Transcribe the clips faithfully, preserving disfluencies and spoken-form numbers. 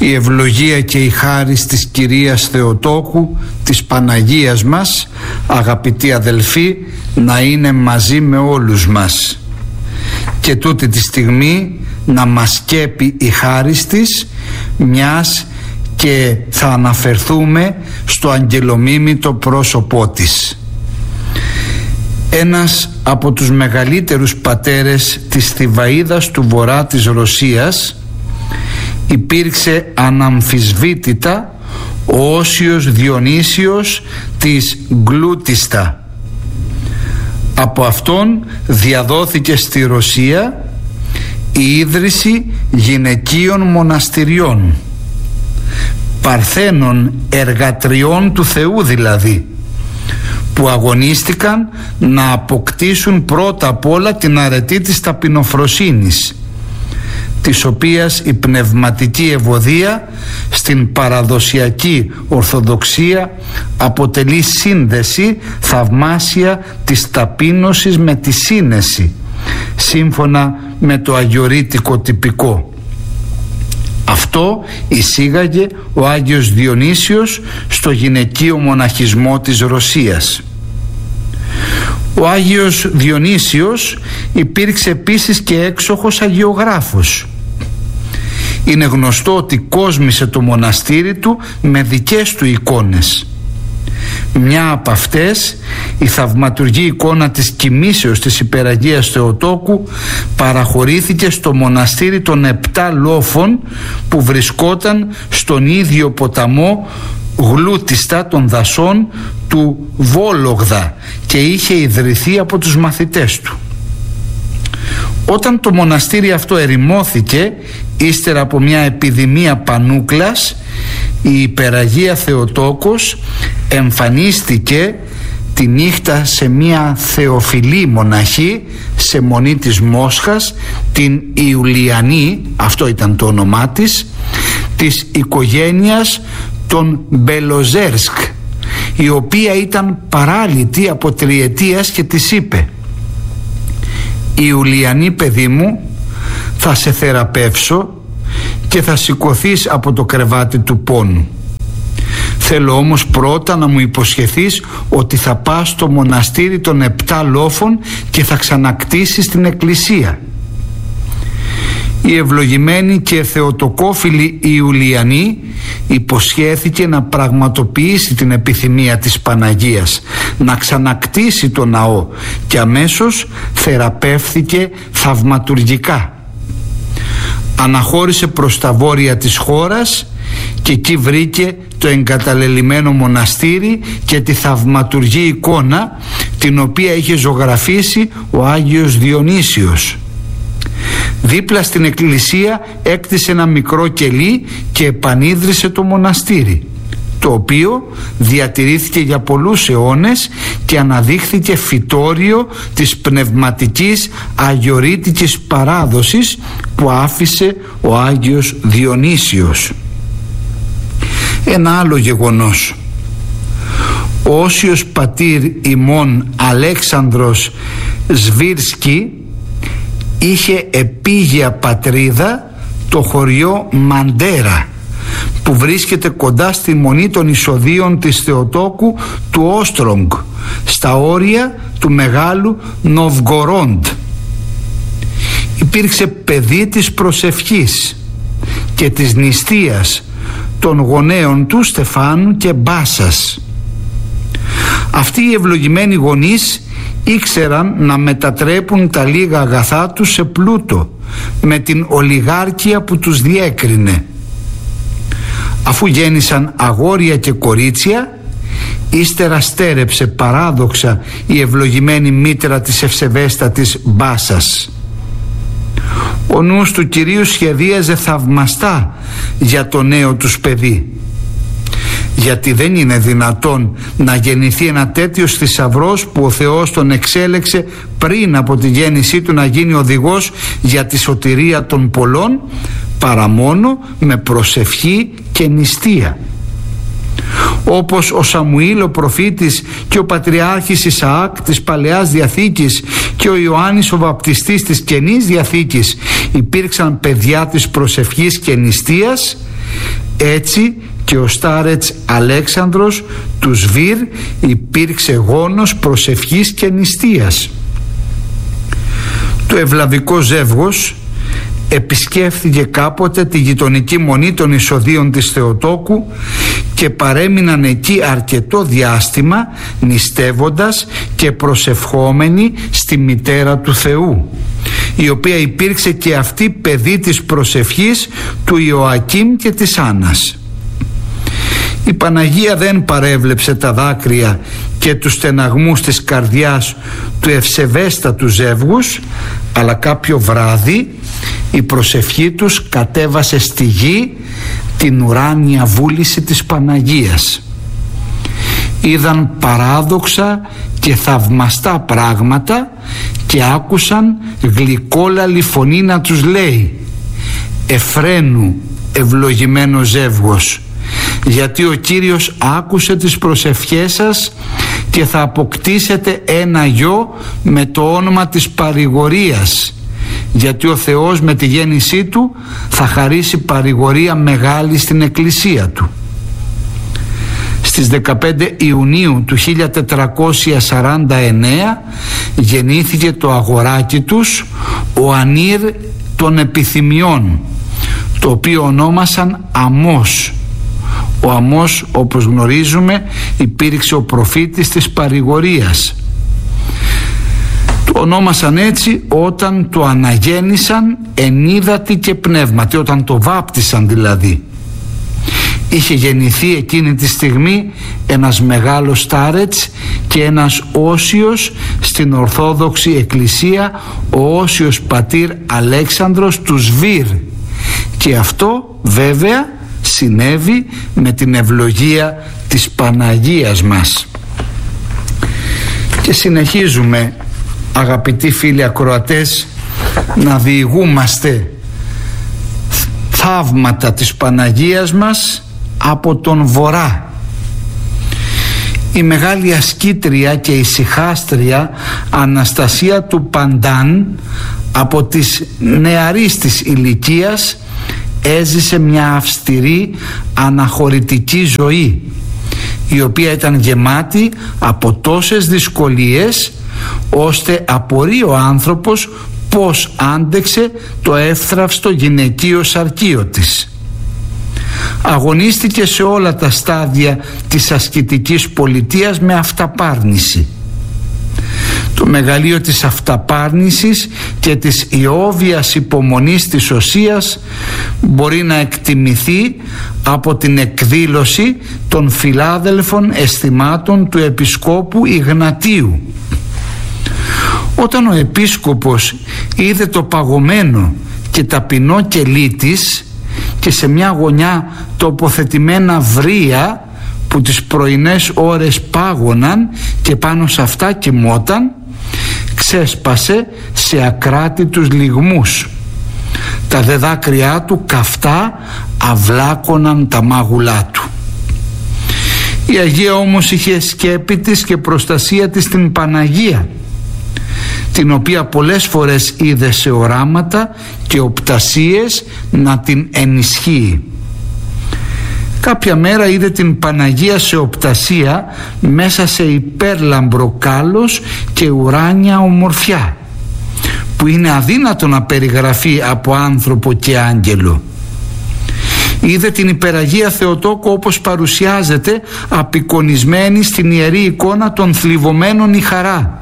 Η ευλογία και η χάρις της Κυρίας Θεοτόκου, της Παναγίας μας, αγαπητοί αδελφοί, να είναι μαζί με όλους μας. Και τούτη τη στιγμή να μας κέπει η χάρις της, μιας και θα αναφερθούμε στο αγγελομίμητο πρόσωπό της. Ένας από τους μεγαλύτερους πατέρες της Θηβαΐδας του βορρά της Ρωσίας υπήρξε αναμφισβήτητα ο Όσιος Διονύσιος της Γκλούτιστα. Από αυτόν διαδόθηκε στη Ρωσία η ίδρυση γυναικείων μοναστηριών, παρθένων εργατριών του Θεού δηλαδή, που αγωνίστηκαν να αποκτήσουν πρώτα απ' όλα την αρετή της ταπεινοφροσύνης, της οποίας η πνευματική ευωδία στην παραδοσιακή Ορθοδοξία αποτελεί σύνδεση θαυμάσια της ταπείνωσης με τη σύνεση, σύμφωνα με το αγιορείτικο τυπικό. Αυτό εισήγαγε ο Άγιος Διονύσιος στο γυναικείο μοναχισμό της Ρωσίας. Ο Άγιος Διονύσιος υπήρξε επίσης και έξοχος αγιογράφος. Είναι γνωστό ότι κόσμησε το μοναστήρι του με δικές του εικόνες. Μια από αυτές, η θαυματουργή εικόνα της κοιμήσεως της Υπεραγίας Θεοτόκου, παραχωρήθηκε στο μοναστήρι των Επτά Λόφων που βρισκόταν στον ίδιο ποταμό Γλούτιστα των δασών του Βόλογδα και είχε ιδρυθεί από τους μαθητές του. Όταν το μοναστήρι αυτό ερημώθηκε ύστερα από μια επιδημία πανούκλας, η Υπεραγία Θεοτόκος εμφανίστηκε τη νύχτα σε μια θεοφιλή μοναχή σε μονή της Μόσχας, την Ιουλιανή, αυτό ήταν το όνομά της, της οικογένειας των Μπελοζέρσκ, η οποία ήταν παράλυτη από τριετίας και της είπε: «Ιουλιανή, παιδί μου, θα σε θεραπεύσω και θα σηκωθείς από το κρεβάτι του πόνου. Θέλω όμως πρώτα να μου υποσχεθείς ότι θα πας στο μοναστήρι των Επτά Λόφων και θα ξανακτήσεις την εκκλησία». Η ευλογημένη και θεοτοκόφιλη Ιουλιανή υποσχέθηκε να πραγματοποιήσει την επιθυμία της Παναγίας, να ξανακτήσει το ναό, και αμέσως θεραπεύθηκε θαυματουργικά. Αναχώρησε προς τα βόρεια της χώρας και εκεί βρήκε το εγκαταλελειμμένο μοναστήρι και τη θαυματουργή εικόνα, την οποία είχε ζωγραφίσει ο Άγιος Διονύσιος. Δίπλα στην εκκλησία έκτισε ένα μικρό κελί και επανίδρυσε το μοναστήρι, το οποίο διατηρήθηκε για πολλούς αιώνες και αναδείχθηκε φυτόριο της πνευματικής αγιορείτικης παράδοσης που άφησε ο Άγιος Διονύσιος. Ένα άλλο γεγονός: ο Όσιος πατήρ ημών Αλέξανδρος Σβίρσκι είχε επίγεια πατρίδα το χωριό Μαντέρα, που βρίσκεται κοντά στη μονή των εισοδείων της Θεοτόκου του Όστρογκ, στα όρια του μεγάλου Νοβγκορόντ. Υπήρξε παιδί της προσευχής και της νηστείας των γονέων του Στεφάνου και Μπάσας. Αυτοί οι ευλογημένοι γονείς ήξεραν να μετατρέπουν τα λίγα αγαθά τους σε πλούτο με την ολιγάρκεια που τους διέκρινε. Αφού γέννησαν αγόρια και κορίτσια, ύστερα στέρεψε παράδοξα η ευλογημένη μήτρα της ευσεβέστατης Μπάσας. Ο νους του Κυρίου σχεδίαζε θαυμαστά για το νέο τους παιδί, γιατί δεν είναι δυνατόν να γεννηθεί ένα τέτοιος θησαυρός που ο Θεός τον εξέλεξε πριν από τη γέννησή του να γίνει οδηγός για τη σωτηρία των πολλών, παρά μόνο με προσευχή και νηστεία. Όπως ο Σαμουήλ ο προφήτης και ο πατριάρχης Ισαάκ της Παλαιάς Διαθήκης και ο Ιωάννης ο βαπτιστής της Καινής Διαθήκης υπήρξαν παιδιά της προσευχής και νηστείας, Έτσι και ο στάρετς Αλέξανδρος του Σβήρ υπήρξε γόνος προσευχής και νηστείας. Το ευλαβικό ζεύγος επισκέφθηκε κάποτε τη γειτονική μονή των Ισοδείων της Θεοτόκου και παρέμειναν εκεί αρκετό διάστημα νηστεύοντας και προσευχόμενοι στη μητέρα του Θεού, η οποία υπήρξε και αυτή παιδί της προσευχής του Ιωακήμ και της Άννας. Η Παναγία δεν παρέβλεψε τα δάκρυα και τους στεναγμούς της καρδιάς του ευσεβέστατου ζεύγους, αλλά κάποιο βράδυ η προσευχή τους κατέβασε στη γη την ουράνια βούληση της Παναγίας. Είδαν παράδοξα και θαυμαστά πράγματα και άκουσαν γλυκόλαλη φωνή να τους λέει: «Εφραίνου, ευλογημένο ζεύγος, γιατί ο Κύριος άκουσε τις προσευχές σας και θα αποκτήσετε ένα γιο με το όνομα της παρηγορίας, γιατί ο Θεός με τη γέννησή του θα χαρίσει παρηγορία μεγάλη στην εκκλησία του». Στις δεκαπέντε Ιουνίου του χίλια τετρακόσια σαράντα εννέα γεννήθηκε το αγοράκι τους, ο Ανήρ των επιθυμιών, το οποίο ονόμασαν Αμώς. Ο Αμώς, όπως γνωρίζουμε, υπήρξε ο προφήτης της παρηγορίας. Το ονόμασαν έτσι όταν το αναγέννησαν εν ύδατι και πνεύματι, όταν το βάπτισαν δηλαδή. Είχε γεννηθεί εκείνη τη στιγμή ένας μεγάλος στάρετς και ένας όσιος στην Ορθόδοξη Εκκλησία, ο όσιος πατήρ Αλέξανδρος του Σβήρ, και αυτό βέβαια συνέβη με την ευλογία της Παναγίας μας. Και συνεχίζουμε, αγαπητοί φίλοι ακροατές, να διηγούμαστε θαύματα της Παναγίας μας από τον Βορρά. Η μεγάλη ασκήτρια και ησυχάστρια Αναστασία του Παντάν από τις νεαρής της ηλικίας έζησε μια αυστηρή αναχωρητική ζωή, η οποία ήταν γεμάτη από τόσες δυσκολίες ώστε απορεί ο άνθρωπος πώς άντεξε το εύθραυστο γυναικείο σαρκείο της. Αγωνίστηκε σε όλα τα στάδια της ασκητικής πολιτείας με αυταπάρνηση. Το μεγαλείο της αυταπάρνησης και της ιόβιας υπομονής της οσίας μπορεί να εκτιμηθεί από την εκδήλωση των φιλάδελφων αισθημάτων του Επισκόπου Ιγνατίου. Όταν ο Επίσκοπος είδε το παγωμένο και ταπεινό κελί της και σε μια γωνιά τοποθετημένα βρύα που τις πρωινές ώρες πάγωναν και πάνω σε αυτά κοιμόταν, ξέσπασε σε ακράτητους λυγμούς. Τα δε δάκρυά του καυτά αυλάκωναν τα μάγουλά του. Η Αγία όμως είχε σκέπη της και προστασία της την Παναγία, την οποία πολλές φορές είδε σε οράματα και οπτασίες να την ενισχύει. Κάποια μέρα είδε την Παναγία σε οπτασία μέσα σε υπέρλαμπρο κάλος και ουράνια ομορφιά, που είναι αδύνατο να περιγραφεί από άνθρωπο και άγγελο. Είδε την υπεραγία Θεοτόκο όπως παρουσιάζεται απεικονισμένη στην ιερή εικόνα των θλιβωμένων η χαρά.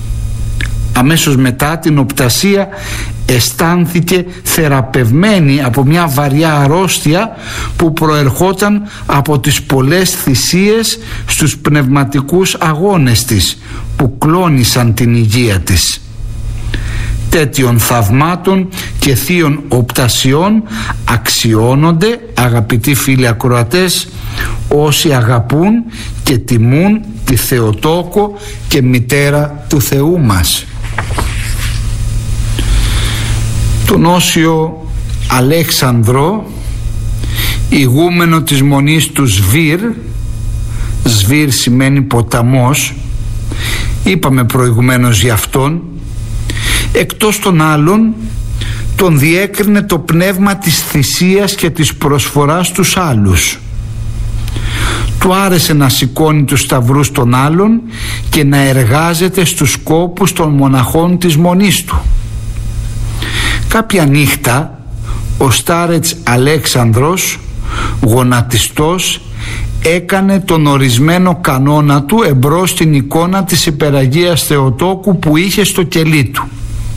Αμέσως μετά την οπτασία αισθάνθηκε θεραπευμένη από μια βαριά αρρώστια που προερχόταν από τις πολλές θυσίες στους πνευματικούς αγώνες της που κλώνησαν την υγεία της. Τέτοιων θαυμάτων και θείων οπτασιών αξιώνονται, αγαπητοί φίλοι ακροατές, όσοι αγαπούν και τιμούν τη Θεοτόκο και μητέρα του Θεού μας. Τον Όσιο Αλέξανδρο, ηγούμενο της μονής του Σβήρ, Σβήρ σημαίνει ποταμός, είπαμε προηγουμένως για αυτόν, εκτός των άλλων τον διέκρινε το πνεύμα της θυσίας και της προσφοράς στους άλλους. Του άρεσε να σηκώνει τους σταυρούς των άλλων και να εργάζεται στους σκόπους των μοναχών της μονής του. Κάποια νύχτα ο στάρετς Αλέξανδρος, γονατιστός, έκανε τον ορισμένο κανόνα του εμπρός στην εικόνα της Υπεραγίας Θεοτόκου που είχε στο κελί του.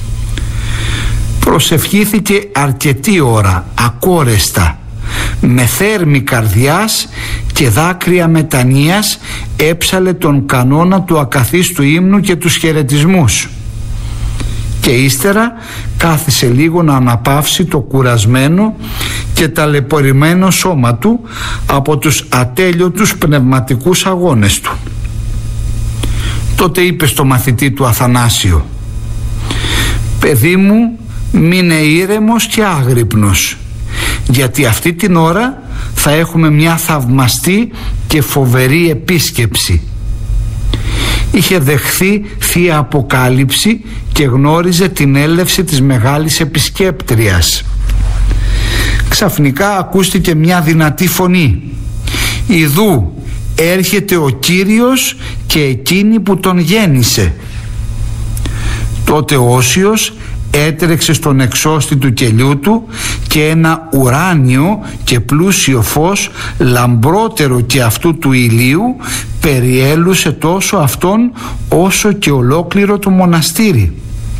Προσευχήθηκε αρκετή ώρα, ακόρεστα, με θέρμη καρδιάς και δάκρυα μετανοίας έψαλε τον κανόνα του ακαθίστου ύμνου και τους χαιρετισμούς. Και ύστερα κάθισε λίγο να αναπαύσει το κουρασμένο και ταλαιπωρημένο σώμα του από τους ατέλειωτους πνευματικούς αγώνες του. Τότε είπε στο μαθητή του Αθανάσιο: «Παιδί μου, μείνε ήρεμος και άγρυπνος, γιατί αυτή την ώρα θα έχουμε μια θαυμαστή και φοβερή επίσκεψη». Είχε δεχθεί θεία αποκάλυψη και γνώριζε την έλευση της μεγάλης επισκέπτριας. Ξαφνικά ακούστηκε μια δυνατή φωνή: «Ιδού έρχεται ο Κύριος και εκείνη που τον γέννησε». Τότε ο Όσιος έτρεξε στον εξώστη του κελιού του και ένα ουράνιο και πλούσιο φως, λαμπρότερο και αυτού του ηλίου, περιέλουσε τόσο αυτόν όσο και ολόκληρο το μοναστήρι.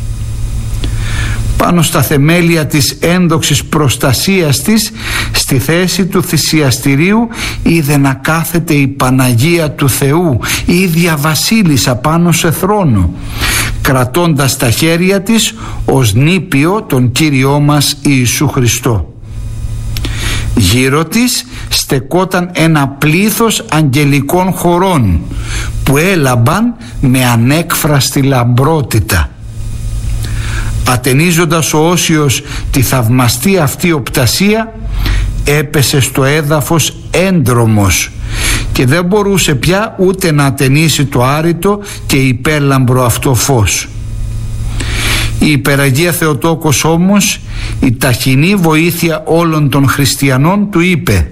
Πάνω στα θεμέλια της ένδοξης προστασίας της, στη θέση του θυσιαστηρίου, είδε να κάθεται η Παναγία του Θεού, η ίδια βασίλισσα πάνω σε θρόνο, κρατώντας στα χέρια της ως νήπιο τον Κύριό μας Ιησού Χριστό. Γύρω της στεκόταν ένα πλήθος αγγελικών χωρών που έλαμπαν με ανέκφραστη λαμπρότητα. Ατενίζοντας ο Όσιος τη θαυμαστή αυτή οπτασία, έπεσε στο έδαφος έντρομος και δεν μπορούσε πια ούτε να ατενίσει το άρρητο και υπέρλαμπρο αυτό φως. Η Υπεραγία Θεοτόκος όμως, η ταχυνή βοήθεια όλων των χριστιανών, του είπε: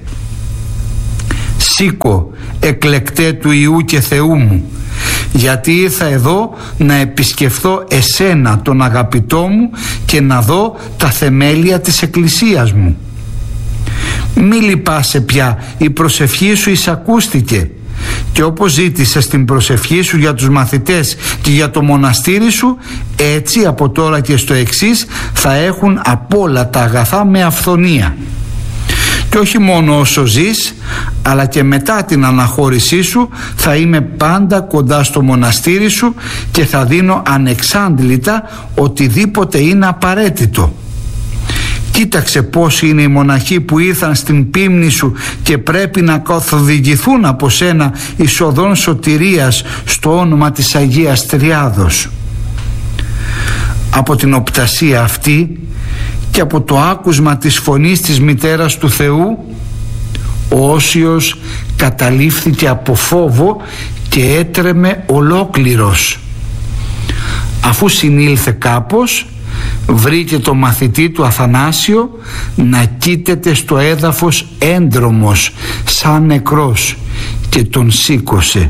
«Σήκω, εκλεκτέ του Ιού και Θεού μου, γιατί ήρθα εδώ να επισκεφθώ εσένα τον αγαπητό μου και να δω τα θεμέλια της εκκλησίας μου. Μη λυπάσαι πια, η προσευχή σου εισακούστηκε και όπως ζήτησες την προσευχή σου για τους μαθητές και για το μοναστήρι σου, έτσι από τώρα και στο εξής θα έχουν απ' όλα τα αγαθά με αυθονία. Και όχι μόνο όσο ζεις, αλλά και μετά την αναχώρησή σου θα είμαι πάντα κοντά στο μοναστήρι σου και θα δίνω ανεξάντλητα οτιδήποτε είναι απαραίτητο. Κοίταξε πώς είναι οι μοναχοί που ήρθαν στην πίμνη σου και πρέπει να καθοδηγηθούν από σένα εις οδόν σωτηρίας στο όνομα της Αγίας Τριάδος». Από την οπτασία αυτή και από το άκουσμα της φωνής της μητέρας του Θεού, ο Όσιος καταλήφθηκε από φόβο και έτρεμε ολόκληρος. Αφού συνήλθε κάπως, βρήκε το μαθητή του Αθανάσιο να κοίταται στο έδαφος έντρομος σαν νεκρός και τον σήκωσε.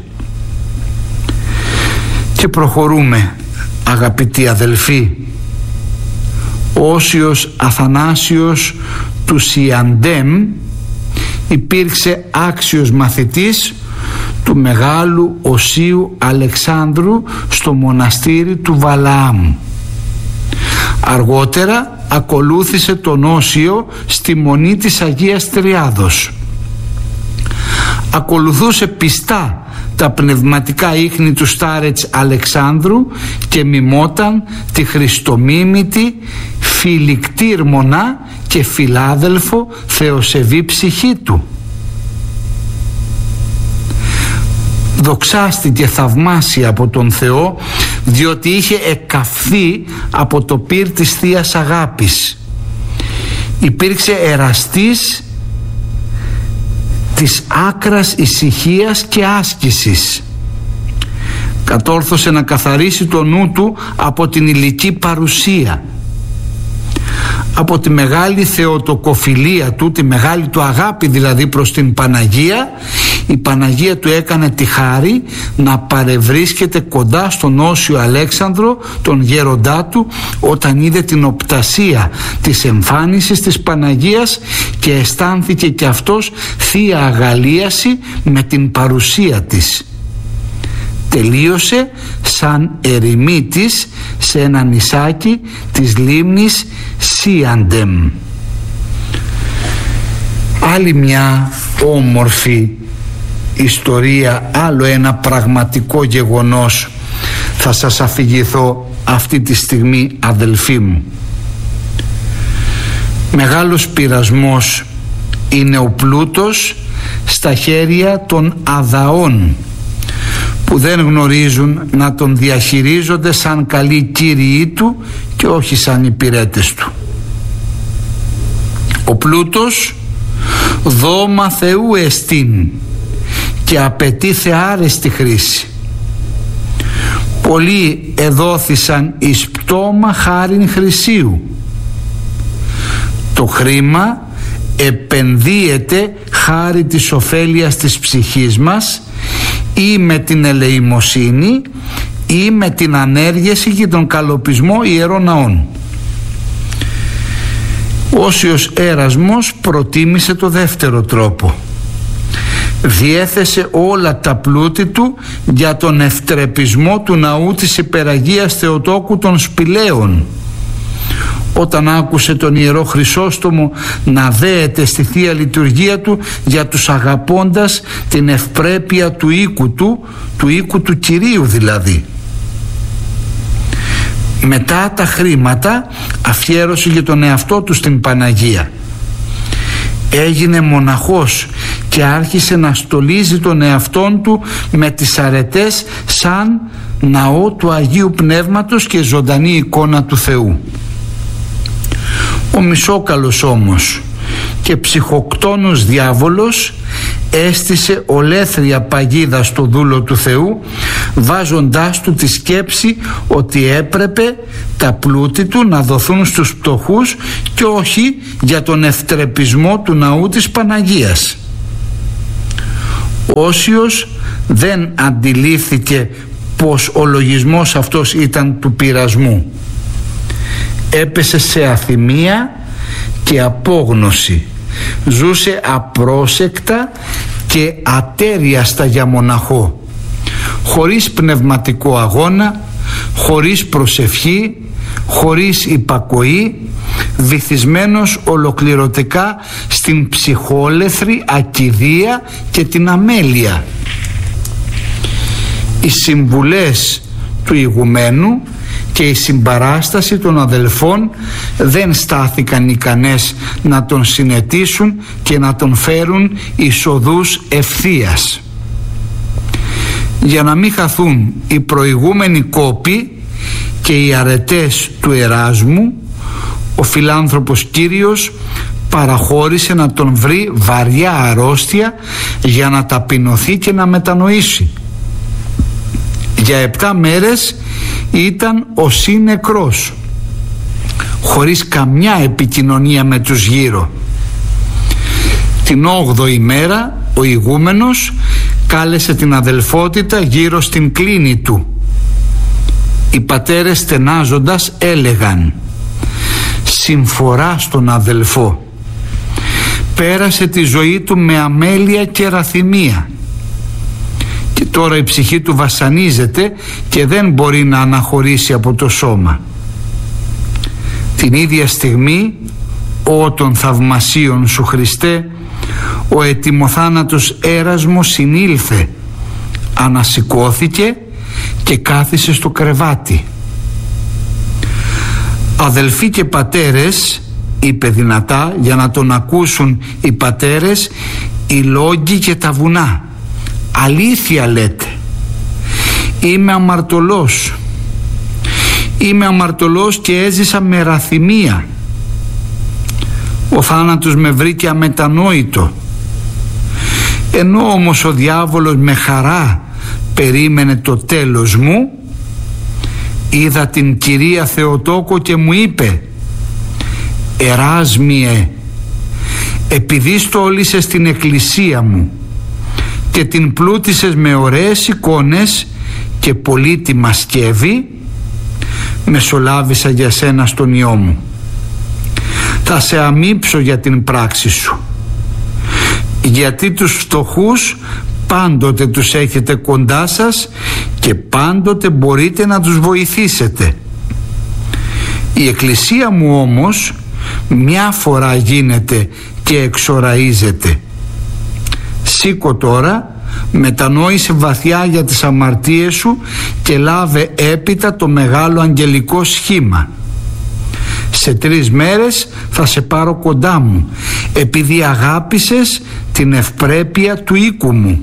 Και προχωρούμε, αγαπητοί αδελφοί. Ο Όσιος Αθανάσιος του Σιαντέμ υπήρξε άξιος μαθητής του μεγάλου Οσίου Αλεξάνδρου στο μοναστήρι του Βαλαάμ. Αργότερα ακολούθησε τον Όσιο στη Μονή της Αγίας Τριάδος. Ακολουθούσε πιστά τα πνευματικά ίχνη του στάρετς Αλεξάνδρου και μιμόταν τη χριστομίμητη, φιλικτήρμονα και φιλάδελφο θεοσεβή ψυχή του. Δοξάστηκε θαυμάσια από τον Θεό, διότι είχε εκαυθεί από το πυρ της Θείας Αγάπης. Υπήρξε εραστής της άκρας ησυχίας και άσκησης. Κατόρθωσε να καθαρίσει το νου του από την υλική παρουσία. από τη μεγάλη θεοτοκοφιλία του, τη μεγάλη του αγάπη δηλαδή προς την Παναγία, η Παναγία του έκανε τη χάρη να παρευρίσκεται κοντά στον Όσιο Αλέξανδρο, τον γέροντά του, όταν είδε την οπτασία της εμφάνισης της Παναγίας και αισθάνθηκε και αυτός θεία αγαλίαση με την παρουσία της. Τελείωσε σαν ερημίτης σε ένα νησάκι της λίμνης Σίαντεμ. Άλλη μια όμορφη ιστορία, άλλο ένα πραγματικό γεγονός θα σας αφηγηθώ αυτή τη στιγμή, αδελφοί μου. Μεγάλος πειρασμός είναι ο πλούτος στα χέρια των αδαών, που δεν γνωρίζουν να τον διαχειρίζονται σαν καλοί κύριοι του και όχι σαν υπηρέτες του. Ο πλούτος δώμα Θεού εστίν και απαιτεί θεάρεστη χρήση. Πολλοί εδόθησαν εις πτώμα χάριν χρυσίου. Το χρήμα επενδύεται χάρη της ωφέλειας της ψυχής μας, ή με την ελεημοσύνη ή με την ανέργεση και τον καλοπισμό ιερών ναών. Όσιος Έρασμος προτίμησε το δεύτερο τρόπο. Διέθεσε όλα τα πλούτη του για τον ευτρεπισμό του ναού της Υπεραγίας Θεοτόκου των Σπηλαίων. Όταν άκουσε τον Ιερό Χρυσόστομο να δέεται στη Θεία Λειτουργία του για τους αγαπώντας την ευπρέπεια του οίκου του, του οίκου του Κυρίου δηλαδή. Μετά τα χρήματα αφιέρωσε για τον εαυτό του στην Παναγία. Έγινε μοναχός και άρχισε να στολίζει τον εαυτόν του με τις αρετές σαν ναό του Αγίου Πνεύματος και ζωντανή εικόνα του Θεού. Ο μισόκαλος όμως και ψυχοκτόνος διάβολος έστησε ολέθρια παγίδα στο δούλο του Θεού, βάζοντάς του τη σκέψη ότι έπρεπε τα πλούτη του να δοθούν στους πτωχούς και όχι για τον ευτρεπισμό του ναού της Παναγίας. Όσιος δεν αντιλήφθηκε πως ο λογισμός αυτός ήταν του πειρασμού. Έπεσε σε αθυμία και απόγνωση. Ζούσε απρόσεκτα και ατέριαστα για μοναχό, χωρίς πνευματικό αγώνα, χωρίς προσευχή, χωρίς υπακοή, βυθισμένος ολοκληρωτικά στην ψυχόλεθρη ακηδία και την αμέλεια. Οι συμβουλές του ηγουμένου και η συμπαράσταση των αδελφών δεν στάθηκαν ικανές να τον συνετίσουν και να τον φέρουν εις οδούς ευθείας. Για να μην χαθούν οι προηγούμενοι κόποι και οι αρετές του Εράσμου, ο φιλάνθρωπος Κύριος παραχώρησε να τον βρει βαριά αρρώστια για να ταπεινωθεί και να μετανοήσει. Για επτά μέρες ήταν ο σύνεκρος, χωρίς καμιά επικοινωνία με τους γύρω. Την όγδοη μέρα ο ηγούμενος κάλεσε την αδελφότητα γύρω στην κλίνη του. Οι πατέρες στενάζοντας έλεγαν: «Συμφορά στον αδελφό. Πέρασε τη ζωή του με αμέλεια και ραθυμία και τώρα η ψυχή του βασανίζεται και δεν μπορεί να αναχωρήσει από το σώμα». Την ίδια στιγμή, «Ω των θαυμασίων σου Χριστέ», ο ετοιμοθάνατος Έρασμος συνήλθε, ανασηκώθηκε και κάθισε στο κρεβάτι. «Αδελφοί και πατέρες», είπε δυνατά για να τον ακούσουν οι πατέρες, «οι λόγκοι και τα βουνά, αλήθεια λέτε. Είμαι αμαρτωλός. Είμαι αμαρτωλός και έζησα με ραθυμία. Ο θάνατος με βρήκε αμετανόητο. Ενώ όμως ο διάβολος με χαρά περίμενε το τέλος μου, είδα την Κυρία Θεοτόκο και μου είπε: Εράσμιε, επειδή στόλισες στην εκκλησία μου και την πλούτισες με ωραίες εικόνες και πολύτιμα σκεύη, μεσολάβησα για σένα στον Υιό μου. Θα σε αμείψω για την πράξη σου, γιατί τους φτωχούς πάντοτε τους έχετε κοντά σας και πάντοτε μπορείτε να τους βοηθήσετε. Η εκκλησία μου όμως μια φορά γίνεται και εξοραίζεται. Σήκω τώρα, μετανόησε βαθιά για τις αμαρτίες σου και λάβε έπειτα το μεγάλο αγγελικό σχήμα. Σε τρεις μέρες θα σε πάρω κοντά μου, επειδή αγάπησες την ευπρέπεια του οίκου μου.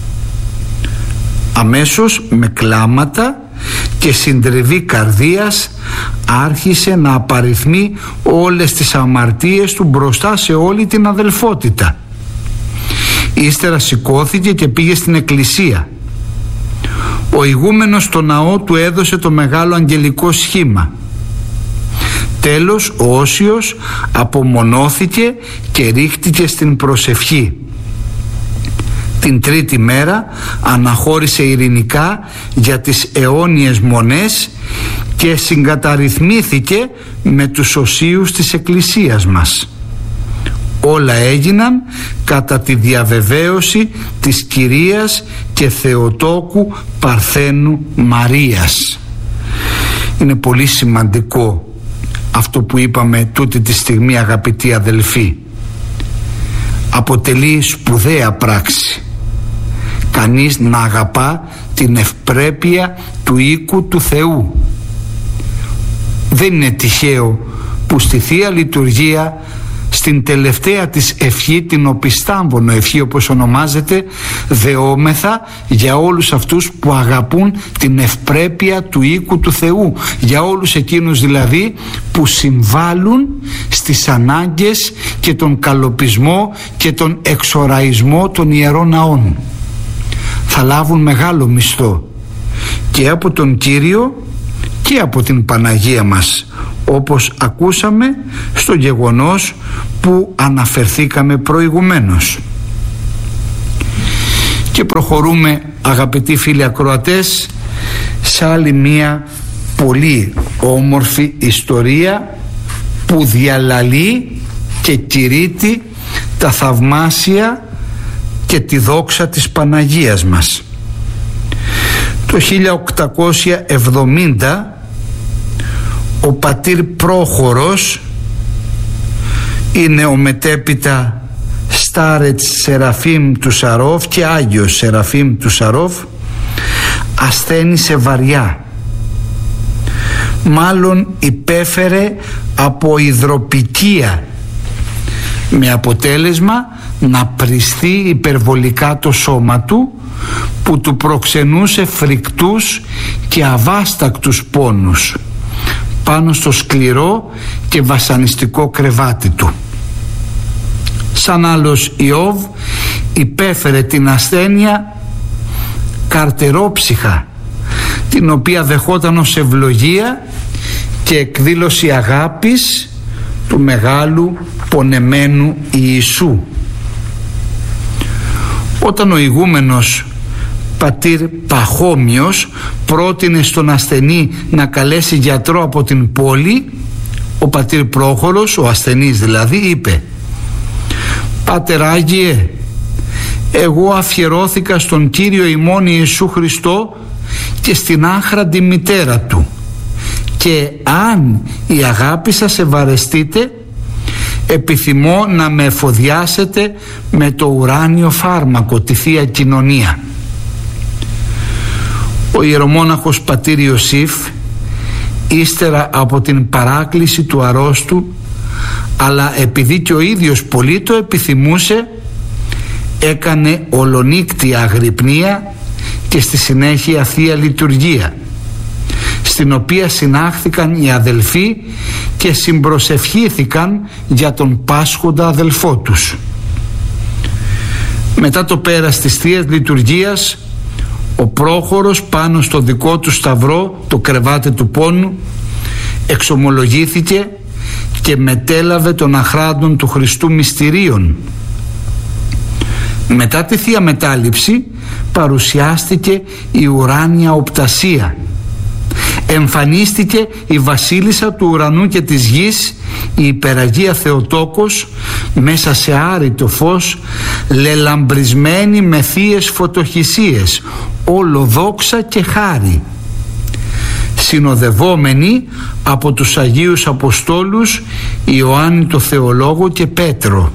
Αμέσως με κλάματα και συντριβή καρδίας άρχισε να απαριθμεί όλες τις αμαρτίες του μπροστά σε όλη την αδελφότητα. Ύστερα σηκώθηκε και πήγε στην εκκλησία. Ο ηγούμενος στο ναό του έδωσε το μεγάλο αγγελικό σχήμα. Τέλος ο Όσιος απομονώθηκε και ρίχτηκε στην προσευχή. Την τρίτη μέρα αναχώρησε ειρηνικά για τις αιώνιες μονές και συγκαταρρυθμήθηκε με τους οσίους της εκκλησίας μας. Όλα έγιναν κατά τη διαβεβαίωση της Κυρίας και Θεοτόκου Παρθένου Μαρίας. Είναι πολύ σημαντικό αυτό που είπαμε τούτη τη στιγμή, αγαπητοί αδελφοί. Αποτελεί σπουδαία πράξη κανείς να αγαπά την ευπρέπεια του οίκου του Θεού. Δεν είναι τυχαίο που στη Θεία Λειτουργία, στην τελευταία της ευχή, την οπισθάμβονο ευχή όπως ονομάζεται, δεόμεθα για όλους αυτούς που αγαπούν την ευπρέπεια του οίκου του Θεού, για όλους εκείνους δηλαδή που συμβάλλουν στις ανάγκες και τον καλοπισμό και τον εξοραϊσμό των ιερών ναών. Θα λάβουν μεγάλο μισθό και από τον Κύριο και από την Παναγία μας, όπως ακούσαμε στο γεγονός που αναφερθήκαμε προηγουμένως. Και προχωρούμε, αγαπητοί φίλοι ακροατές, σε άλλη μία πολύ όμορφη ιστορία που διαλαλεί και κηρύττει τα θαυμάσια και τη δόξα της Παναγίας μας. Το χίλια οκτακόσια εβδομήντα ο πατήρ Πρόχορος, είναι ο μετέπειτα Στάρετς Σεραφείμ του Σαρόφ και Άγιος Σεραφείμ του Σαρόφ, ασθένησε βαριά. Μάλλον υπέφερε από υδροπικία, με αποτέλεσμα να πριστεί υπερβολικά το σώμα του, που του προξενούσε φρικτούς και αβάστακτους πόνους πάνω στο σκληρό και βασανιστικό κρεβάτι του. Σαν άλλος Ιώβ υπέφερε την ασθένεια καρτερόψυχα, την οποία δεχόταν ως ευλογία και εκδήλωση αγάπης του μεγάλου πονεμένου Ιησού. Όταν ο ηγούμενος πατήρ Παχώμιος πρότεινε στον ασθενή να καλέσει γιατρό από την πόλη, ο πατήρ Πρόχορος, ο ασθενής δηλαδή, είπε: «Πάτερ Άγιε, εγώ αφιερώθηκα στον Κύριο ημών Ιησού Χριστό και στην άχραντη μητέρα του, και αν η αγάπη σας ευαρεστείτε, επιθυμώ να με εφοδιάσετε με το ουράνιο φάρμακο, τη Θεία Κοινωνία». Ο ιερομόναχος πατήρ Ιωσήφ, ύστερα από την παράκληση του αρρώστου, αλλά επειδή και ο ίδιος πολύ το επιθυμούσε, έκανε ολονύκτια αγρυπνία και στη συνέχεια Θεία Λειτουργία, στην οποία συνάχθηκαν οι αδελφοί και συμπροσευχήθηκαν για τον πάσχοντα αδελφό τους. Μετά το πέρας της Θείας Λειτουργίας, ο Πρόχορος πάνω στο δικό του σταυρό, το κρεβάτι του πόνου, εξομολογήθηκε και μετέλαβε των αχράντων του Χριστού μυστηρίων. Μετά τη Θεία Μετάληψη παρουσιάστηκε η ουράνια οπτασία. Εμφανίστηκε η βασίλισσα του ουρανού και της γης, η υπεραγία Θεοτόκος, μέσα σε άρρητο φως, λελαμπρισμένη με θείες φωτοχυσίες, όλο δόξα και χάρη, συνοδευόμενη από τους Αγίους Αποστόλους Ιωάννη το Θεολόγο και Πέτρο.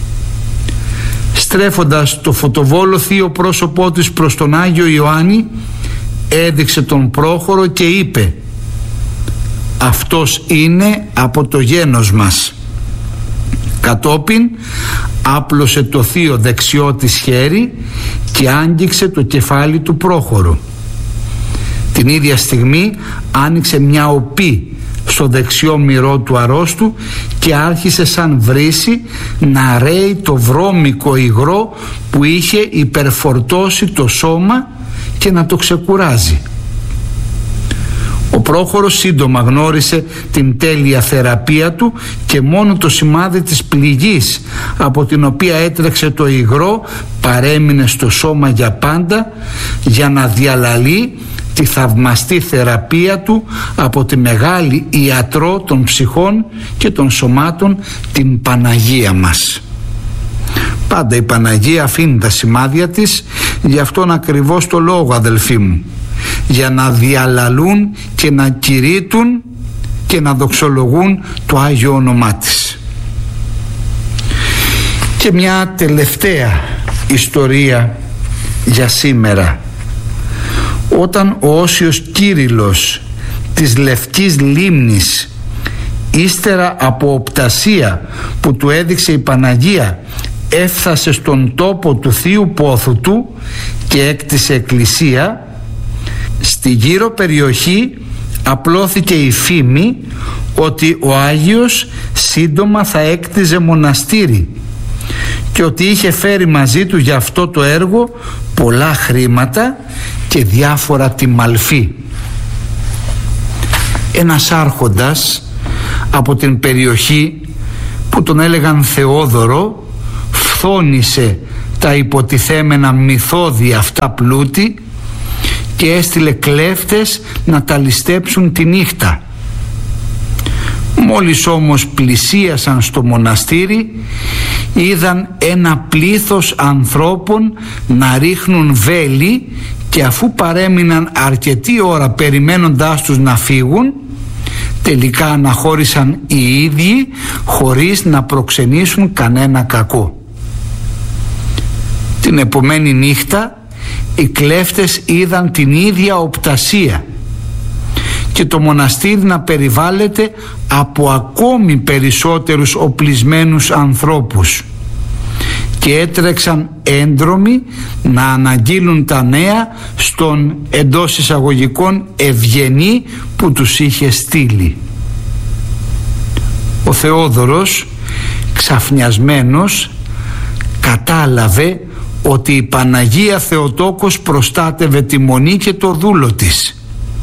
Στρέφοντας το φωτοβόλο θείο πρόσωπό της προς τον Άγιο Ιωάννη, έδειξε τον πρόχωρο και είπε: «Αυτός είναι από το γένος μας». Κατόπιν άπλωσε το θείο δεξιό της χέρι και άγγιξε το κεφάλι του πρόχωρου. Την ίδια στιγμή άνοιξε μια οπή στο δεξιό μυρό του αρρώστου και άρχισε σαν βρύση να ρέει το βρώμικο υγρό που είχε υπερφορτώσει το σώμα και να το ξεκουράζει. Ο πρόχωρος σύντομα γνώρισε την τέλεια θεραπεία του και μόνο το σημάδι της πληγής από την οποία έτρεξε το υγρό παρέμεινε στο σώμα για πάντα, για να διαλαλεί τη θαυμαστή θεραπεία του από τη μεγάλη ιατρό των ψυχών και των σωμάτων, την Παναγία μας. Πάντα η Παναγία αφήνει τα σημάδια της, γι' αυτόν ακριβώς το λόγο, αδελφοί μου, για να διαλαλούν και να κηρύττουν και να δοξολογούν το Άγιο όνομά της. Και μια τελευταία ιστορία για σήμερα. Όταν ο Όσιος Κύριλλος της Λευκής Λίμνης, ύστερα από οπτασία που του έδειξε η Παναγία, έφτασε στον τόπο του Θείου Πόθου του και έκτισε εκκλησία, στη γύρω περιοχή απλώθηκε η φήμη ότι ο Άγιος σύντομα θα έκτιζε μοναστήρι και ότι είχε φέρει μαζί του για αυτό το έργο πολλά χρήματα και διάφορα τιμαλφή. Ένας άρχοντας από την περιοχή που τον έλεγαν Θεόδωρο φθόνησε τα υποτιθέμενα μυθώδη αυτά πλούτη και έστειλε κλέφτες να τα ληστέψουν τη νύχτα. Μόλις όμως πλησίασαν στο μοναστήρι, είδαν ένα πλήθος ανθρώπων να ρίχνουν βέλη και αφού παρέμειναν αρκετή ώρα περιμένοντάς τους να φύγουν, τελικά αναχώρησαν οι ίδιοι χωρίς να προξενήσουν κανένα κακό. Την επομένη νύχτα οι κλέφτες είδαν την ίδια οπτασία και το μοναστήρι να περιβάλλεται από ακόμη περισσότερους οπλισμένους ανθρώπους και έτρεξαν έντρομοι να αναγγείλουν τα νέα στον εντός εισαγωγικών ευγενή που τους είχε στείλει. Ο Θεόδωρος, ξαφνιασμένος, κατάλαβε ότι η Παναγία Θεοτόκος προστάτευε τη Μονή και το δούλο της.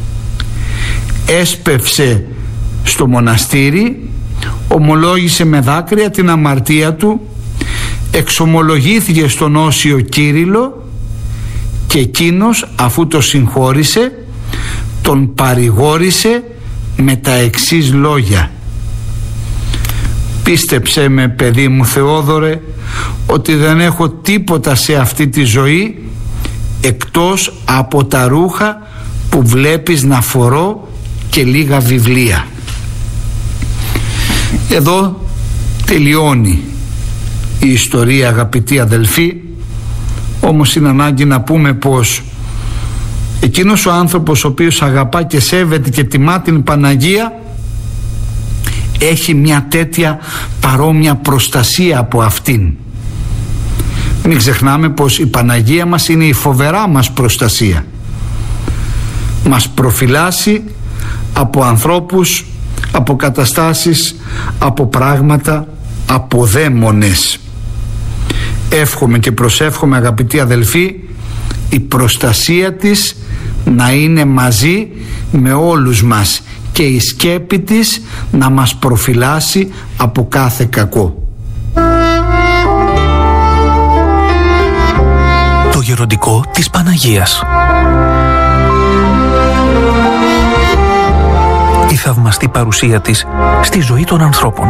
Έσπευσε στο μοναστήρι, ομολόγησε με δάκρυα την αμαρτία του, εξομολογήθηκε στον Όσιο Κύριλλο και εκείνος, αφού το συγχώρησε, τον παρηγόρησε με τα εξής λόγια: «Πίστεψέ με, παιδί μου Θεόδωρε, ότι δεν έχω τίποτα σε αυτή τη ζωή εκτός από τα ρούχα που βλέπεις να φορώ και λίγα βιβλία». Εδώ τελειώνει η ιστορία, αγαπητοί αδελφοί, όμως είναι ανάγκη να πούμε πως εκείνος ο άνθρωπος ο οποίος αγαπά και σέβεται και τιμά την Παναγία έχει μια τέτοια παρόμοια προστασία από αυτήν. Μην ξεχνάμε πως η Παναγία μας είναι η φοβερά μας προστασία. Μας προφυλάσσει από ανθρώπους, από καταστάσεις, από πράγματα, από δαίμονες. Εύχομαι και προσεύχομαι, αγαπητοί αδελφοί, η προστασία της να είναι μαζί με όλους μας και η σκέπη της να μας προφυλάσει από κάθε κακό. Το γεροντικό της Παναγίας. Η θαυμαστή παρουσία της στη ζωή των ανθρώπων.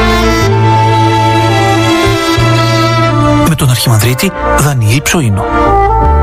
Με τον Αρχιμανδρίτη Δανιήλ Ψωίνο.